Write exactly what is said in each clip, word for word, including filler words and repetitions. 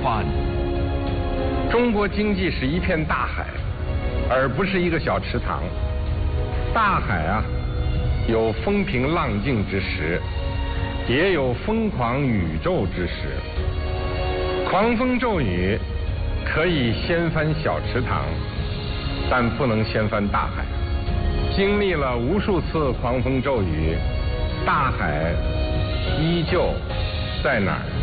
帆。 中国经济是一片大海，而不是一个小池塘。大海啊，有风平浪静之时，也有疯狂宇宙之时。狂风骤雨可以掀翻小池塘，但不能掀翻大海。经历了无数次狂风骤雨，大海依旧在哪儿？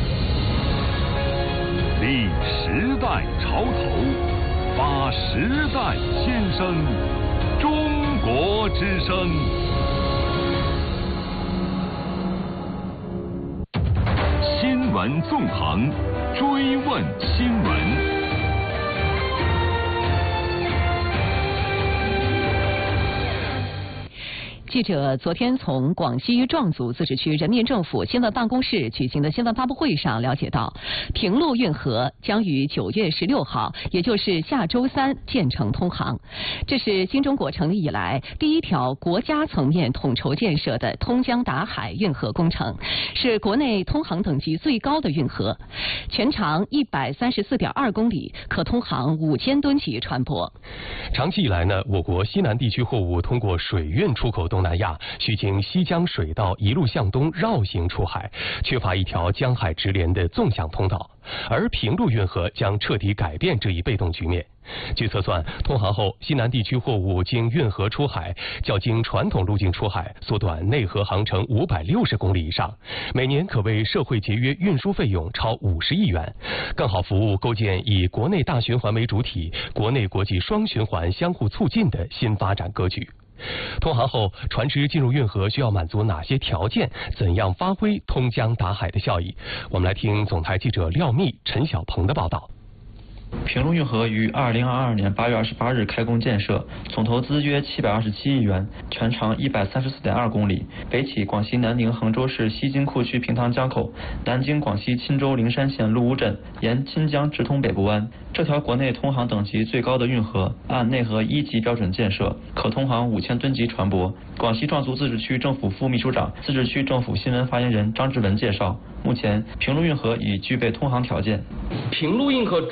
立时代潮头，发时代先声，中国之声。新闻纵横，追问新闻。 记者昨天从广西壮族自治区人民政府新闻办公室举行的新闻发布会上了解到，平陆运河将于九月十六号，也就是下周三建成通航。这是新中国成立以来第一条国家层面统筹建设的通江达海运河工程，是国内通航等级最高的运河，全长一百三十四点二公里，可通航五千吨级船舶。 长期以来呢，我国西南地区货物通过水运出口东南亚，需经西江水道一路向东绕行出海，缺乏一条江海直连的纵向通道。而平陆运河将彻底改变这一被动局面。据测算，通航后，西南地区货物经运河出海，较经传统路径出海缩短内河航程五百六十公里以上，每年可为社会节约运输费用超五十亿元，更好服务构建以国内大循环为主体、国内国际双循环相互促进的新发展格局。通航后，船只进入运河需要满足哪些条件？怎样发挥通江达海的效益？我们来听总台记者廖密、陈小鹏的报道。 平陆运河于二零二二年八月二十八日开工建设，总投资约七百二十七亿元，全长一百三十四点二公里，北起广西南宁衡州市西金库区平塘江口，南经广西钦州灵山县陆乌镇，沿钦江直通北部湾。这条国内通航等级最高的运河，按内河一级标准建设，可通航五千吨级船舶。广西壮族自治区政府副秘书长、自治区政府新闻发言人张志文介绍，目前平陆运河已具备通航条件。 平陆运河